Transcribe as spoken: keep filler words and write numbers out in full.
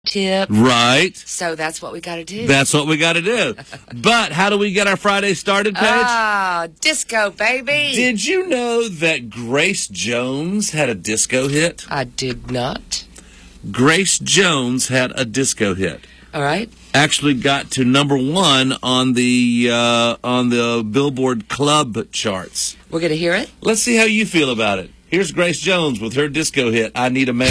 tip. Right. So that's what we got to do. That's what we got to do. But how do we get our Friday started, Paige? Ah, disco, baby. Did you know that Grace Jones had a disco hit? I did not. Grace Jones had a disco hit. All right. Actually got to number one on the uh, on the Billboard Club charts. We're going to hear it? Let's see how you feel about it. Here's Grace Jones with her disco hit, I Need a Man.